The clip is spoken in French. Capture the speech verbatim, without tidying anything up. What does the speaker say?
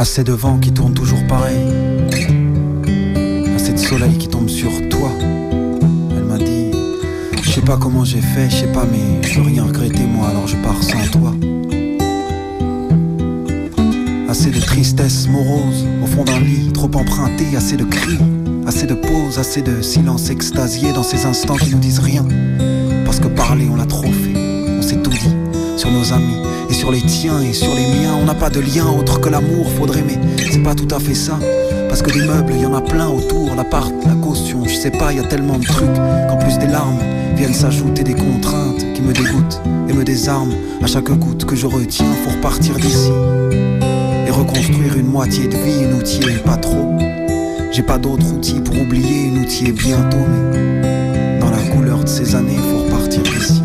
Assez de vent qui tourne toujours pareil, assez de soleil qui tombe sur toi. Elle m'a dit, je sais pas comment j'ai fait, je sais pas mais je veux rien regretter moi alors je pars sans toi. Assez de tristesse morose au fond d'un lit trop emprunté, assez de cris, assez de pauses, assez de silence extasié dans ces instants qui nous disent rien. Parce que parler on l'a trop fait, on s'est tout dit sur nos amis et sur les tiens et sur les miens. On n'a pas de lien autre que l'amour, faudrait mais c'est pas tout à fait ça. Parce que des meubles, y en a plein autour, l'appart, la caution, je sais pas, y a tellement de trucs qu'en plus des larmes viennent s'ajouter des contraintes qui me dégoûtent et me désarment. À chaque goutte que je retiens, faut repartir d'ici et reconstruire une moitié de vie, une outil et pas trop. J'ai pas d'autre outil pour oublier, une outil et bientôt, mais dans la couleur de ces années, faut repartir d'ici.